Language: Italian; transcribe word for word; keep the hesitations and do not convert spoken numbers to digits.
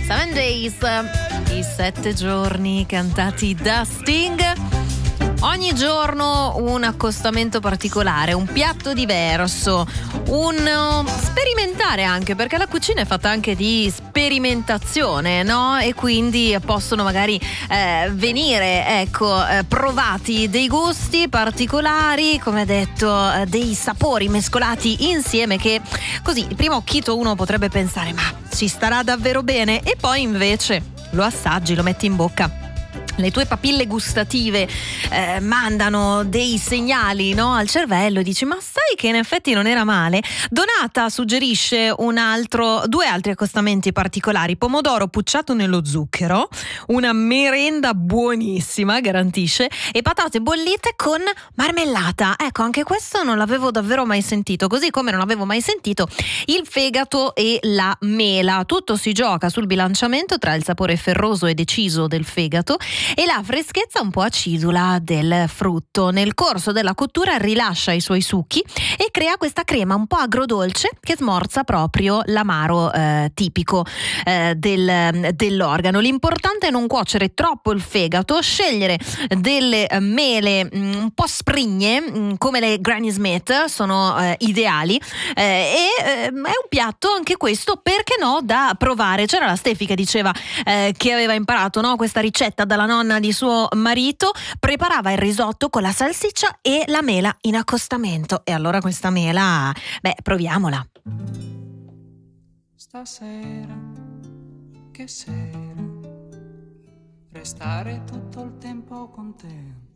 Seven Days, i sette giorni cantati da Sting. Ogni giorno un accostamento particolare, un piatto diverso, un uh, sperimentare anche, perché la cucina è fatta anche di sperimentazione, no? E quindi possono magari eh, venire, ecco, eh, provati dei gusti particolari, come detto, eh, dei sapori mescolati insieme che così di primo occhito uno potrebbe pensare ma ci starà davvero bene, e poi invece lo assaggi, lo metti in bocca. Le tue papille gustative eh, mandano dei segnali, no, al cervello e dici ma sai che in effetti non era male. Donata suggerisce un altro, due altri accostamenti particolari: pomodoro pucciato nello zucchero, una merenda buonissima, garantisce, e patate bollite con marmellata. Ecco, anche questo non l'avevo davvero mai sentito, così come non avevo mai sentito il fegato e la mela. Tutto si gioca sul bilanciamento tra il sapore ferroso e deciso del fegato e la freschezza un po' acidula del frutto. Nel corso della cottura rilascia i suoi succhi e crea questa crema un po' agrodolce che smorza proprio l'amaro eh, tipico eh, del, dell'organo. L'importante è non cuocere troppo il fegato, scegliere delle eh, mele mh, un po' sprigne mh, come le Granny Smith sono eh, ideali eh, e eh, è un piatto anche questo, perché no, da provare. C'era la Stefi che diceva eh, che aveva imparato, no, questa ricetta dalla nonna di suo marito, preparava il risotto con la salsiccia e la mela in accostamento, e allora questa mela, beh, proviamola. Stasera, che sera, restare tutto il tempo con te.